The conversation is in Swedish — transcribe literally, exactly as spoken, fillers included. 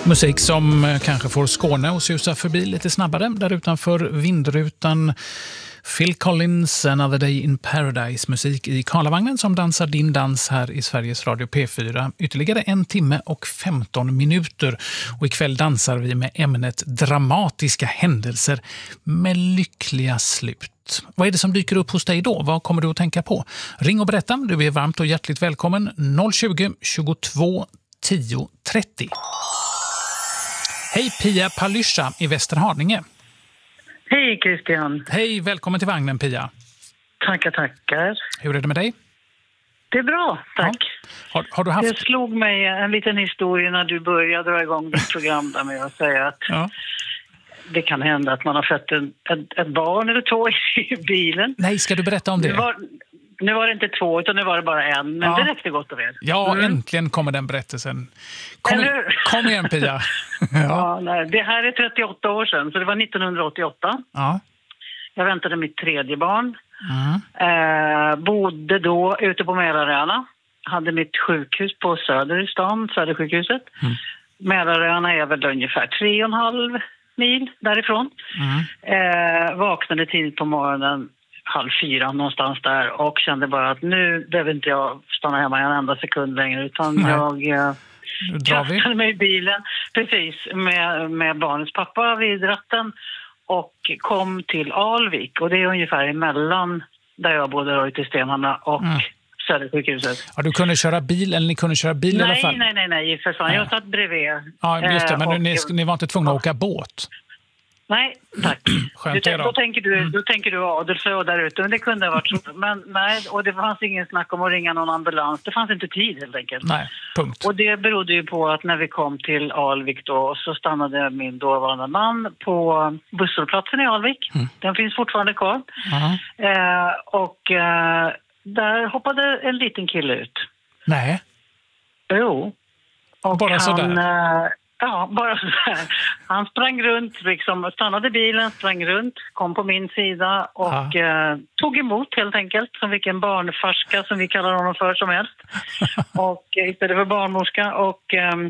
Musik som kanske får Skåne att susa förbi lite snabbare där utanför vindrutan. Phil Collins, Another Day in Paradise, musik i Karlavagnen som dansar din dans här i Sveriges Radio P fyra. Ytterligare en timme och femton minuter. Och ikväll dansar vi med ämnet dramatiska händelser med lyckliga slut. Vad är det som dyker upp hos dig då? Vad kommer du att tänka på? Ring och berätta. Du är varmt och hjärtligt välkommen. noll tjugo, tjugotvå, tio, trettio. Hej Pia Palysha i Västerhaninge. Hej Christian. Hej, välkommen till vagnen Pia. Tackar, tackar. Hur är det med dig? Det är bra, tack. Ja. Har, har du haft... Det slog mig en liten historia när du började dra igång ditt program där med att säga att ja. det kan hända att man har fött en, ett, ett barn eller två i bilen. Nej, ska du berätta om det? Nu var, nu var det inte två utan nu var det bara en, men ja. Det räckte gott och väl. Ja, mm. äntligen kommer den berättelsen. Kom, igen, kom igen Pia. ja. Ja, nej, det här är trettioåtta år sedan, så det var nittonhundraåttioåtta. Ja. Jag väntade mitt tredje barn. Mm. Eh, bodde då ute på Mälaröarna. Hade mitt sjukhus på Söder i stan, Södersjukhuset. Mm. Mälaröarna är väl ungefär tre och en halv mil därifrån. Mm. Eh, vaknade tidigt på morgonen, halv fyra någonstans där, och kände bara att nu behöver inte jag stanna hemma en enda sekund längre, utan Nej. jag eh, kastade mig i bilen precis med, med barnets pappa vid ratten och kom till Alvik, och det är ungefär emellan där jag bodde då ute i Stenhamna och mm. Södersjukhuset. Ja, du kunde köra bil, eller ni kunde köra bil nej, i alla fall? Nej, nej, nej, för fan. Jag satt bredvid. Ja, just det, men och, ni, ni var inte tvungna att åka båt? Nej, tack. Skönt du, då. Då tänker du, då tänker du Adelsö där ute, men det kunde ha varit så. Men nej, och det fanns ingen snack om att ringa någon ambulans. Det fanns inte tid helt enkelt. Nej, punkt. Och det berodde ju på att när vi kom till Alvik då, så stannade min dåvarande man på busshållplatsen i Alvik. Mm. Den finns fortfarande kvar. Uh-huh. Eh, och eh, där hoppade en liten kille ut. Nej. Jo. Och bara sådär? Han, eh, ja, bara sådär. Han sprang runt, liksom, stannade bilen, sprang runt, kom på min sida och ja. eh, tog emot helt enkelt, som vilken barnfarska som vi kallar honom för som helst. och eh, istället för barnmorska. Och... Eh,